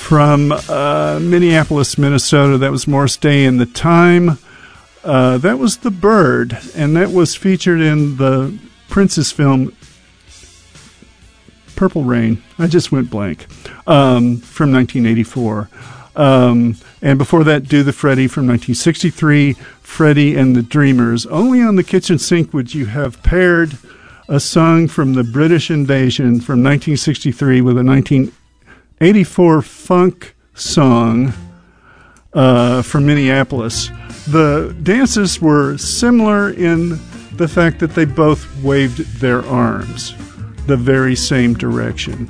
from Minneapolis, Minnesota. That was Morris Day and the Time. That was The Bird, and that was featured in the Prince's film Purple Rain. I just went blank. From 1984. And before that, Do the Freddie from 1963, Freddie and the Dreamers. Only on the kitchen sink would you have paired a song from the British Invasion from 1963 with a 1984 funk song from Minneapolis. The dances were similar in the fact that they both waved their arms the very same direction.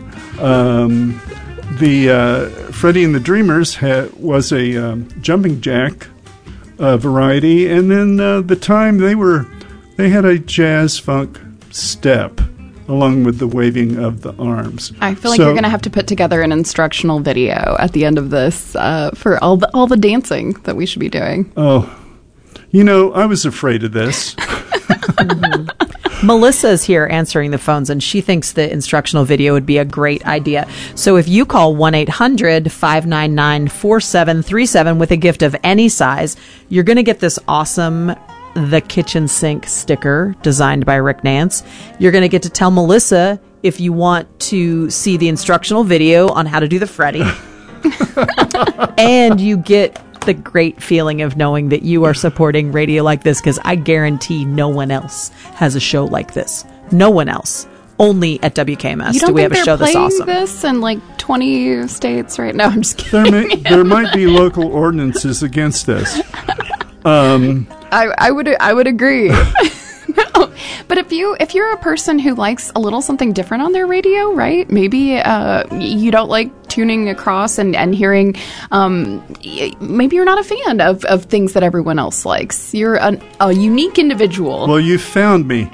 The Freddie and the Dreamers was a jumping jack variety, and then the Time they had a jazz funk step along with the waving of the arms. I feel like you're going to have to put together an instructional video at the end of this for all the dancing that we should be doing. Oh, I was afraid of this. Melissa's here answering the phones, and she thinks the instructional video would be a great idea. So if you call 1-800-599-4737 with a gift of any size, you're going to get this awesome The Kitchen Sink sticker designed by Rick Nance. You're going to get to tell Melissa if you want to see the instructional video on how to do the Freddie. And you get the great feeling of knowing that you are supporting radio like this, because I guarantee no one else has a show like this. No one else. Only at WKMS do we have a show that's awesome. You don't think they're playing this in like 20 states right now? I'm just kidding. There might be local ordinances against this. I would agree. No. But if you're a person who likes a little something different on their radio, right? Maybe you don't like tuning across and hearing. Maybe you're not a fan of things that everyone else likes. You're a unique individual. Well, you found me.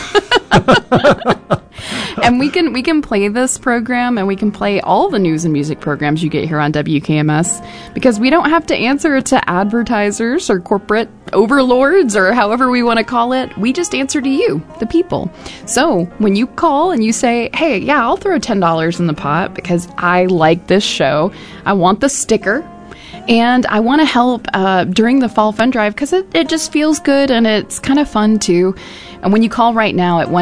And we can play this program, and we can play all the news and music programs you get here on WKMS, because we don't have to answer to advertisers or corporate overlords or however we want to call it. We just answer to you, the people. So when you call and you say, hey, yeah, I'll throw $10 in the pot because I like this show, I want the sticker, and I want to help during the Fall Fund Drive because it just feels good and it's kind of fun too. And when you call right now at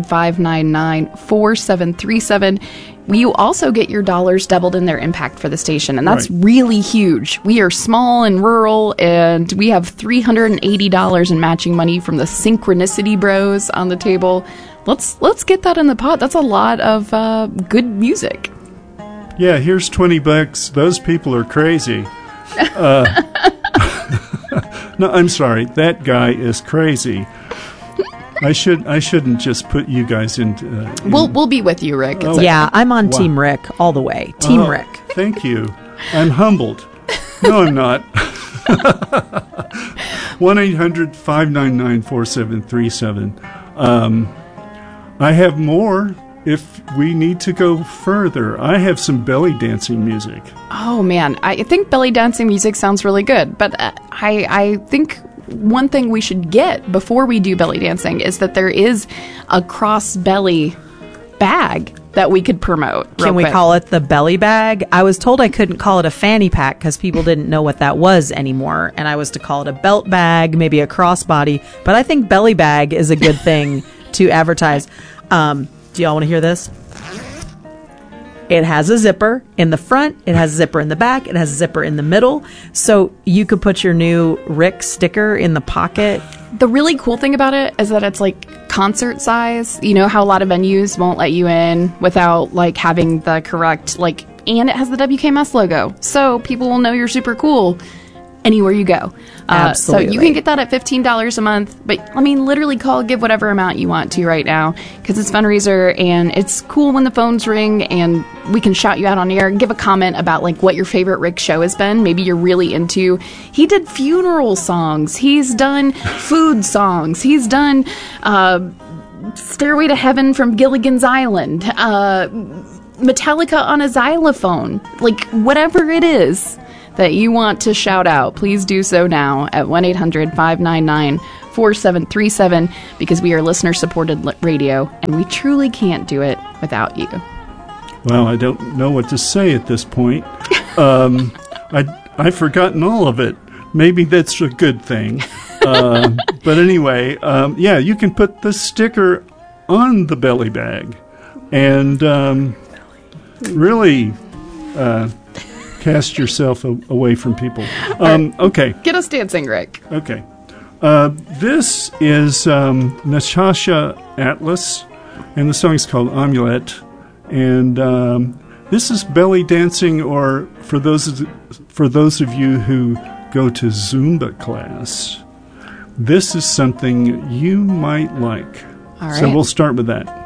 1-800-599-4737, you also get your dollars doubled in their impact for the station. And that's really huge. We are small and rural, and we have $380 in matching money from the Synchronicity Bros on the table. Let's get that in the pot. That's a lot of good music. Yeah, here's $20. Those people are crazy. No, I'm sorry. That guy is crazy. I shouldn't just put you guys into... We'll be with you, Rick. Yeah, I'm on Team Rick all the way. Team Rick. Thank you. I'm humbled. No, I'm not. 1-800-599-4737. I have more if we need to go further. I have some belly dancing music. Oh, man. I think belly dancing music sounds really good, but I think... one thing we should get before we do belly dancing is that there is a cross belly bag that we could promote. Can we call it the belly bag? I was told I couldn't call it a fanny pack because people didn't know what that was anymore. And I was to call it a belt bag, maybe a crossbody. But I think belly bag is a good thing to advertise. Do y'all want to hear this? It has a zipper in the front. It has a zipper in the back. It has a zipper in the middle. So you could put your new Rick sticker in the pocket. The really cool thing about it is that it's like concert size. You know how a lot of venues won't let you in without like having the correct, and it has the WKMS logo. So people will know you're super cool anywhere you go. Absolutely. So you can get that at $15 a month. But, literally give whatever amount you want to right now because it's fundraiser, and it's cool when the phones ring and we can shout you out on air and give a comment about, what your favorite Rick show has been. Maybe you're really into... He did funeral songs. He's done food songs. He's done Stairway to Heaven from Gilligan's Island. Metallica on a xylophone. Whatever it is that you want to shout out, please do so now at 1-800-599-4737 because we are listener-supported radio, and we truly can't do it without you. Well, I don't know what to say at this point. I've forgotten all of it. Maybe that's a good thing. But anyway, you can put the sticker on the belly bag and really cast yourself away from people. Okay. Get us dancing, Rick. Okay. This is Natasha Atlas, and the song is called Amulet. And this is belly dancing, or for those of you who go to Zumba class, this is something you might like. All right. So we'll start with that.